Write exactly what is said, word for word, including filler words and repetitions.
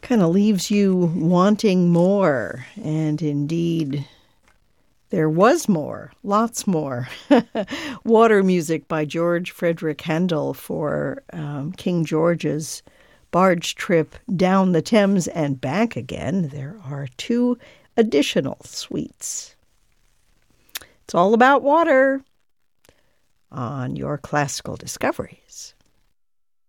kind of leaves you wanting more. And indeed, there was more, lots more. Water music by George Frederick Handel for um, King George's barge trip down the Thames and back again. There are two additional suites. It's all about water on your Classical Discoveries.